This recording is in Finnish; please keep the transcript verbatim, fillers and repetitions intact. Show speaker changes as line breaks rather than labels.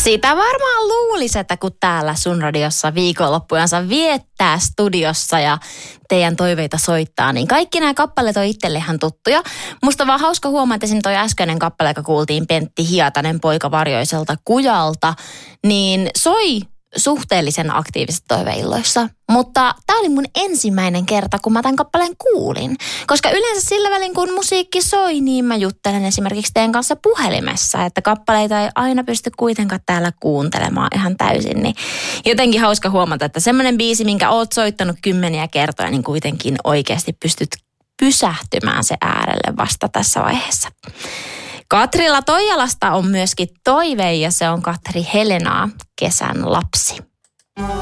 Sitä varmaan luulisi, että kun täällä sun radiossa viikonloppujansa viettää studiossa ja teidän toiveita soittaa, niin kaikki nämä kappaleet on itselle ihan tuttuja. Musta on vaan hauska huomata, että esimerkiksi toi äskeinen kappale, joka kuultiin Pentti Hietanen Poika Varjoiselta Kujalta, niin soi suhteellisen aktiivisesti toiveilloissa. Mutta tämä oli mun ensimmäinen kerta, kun mä tämän kappaleen kuulin. Koska yleensä sillä välin, kun musiikki soi, niin mä juttelen esimerkiksi teidän kanssa puhelimessa. Että kappaleita ei aina pysty kuitenkaan täällä kuuntelemaan ihan täysin. Niin jotenkin hauska huomata, että semmoinen biisi, minkä oot soittanut kymmeniä kertoja, niin kuitenkin oikeasti pystyt pysähtymään se äärelle vasta tässä vaiheessa. Katrilla Toijalasta on myöskin toive ja se on Katri Helenaa, Kesän lapsi.